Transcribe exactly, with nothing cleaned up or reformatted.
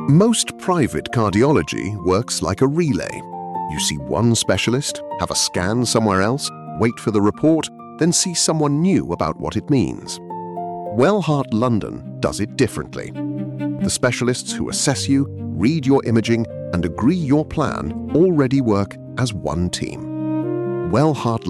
Most private cardiology works like a relay. You see one specialist, have a scan somewhere else, wait for the report, then see someone new about what it means. Wellheart London does it differently. The specialists who assess you, read your imaging, and agree your plan already work as one team. Wellheart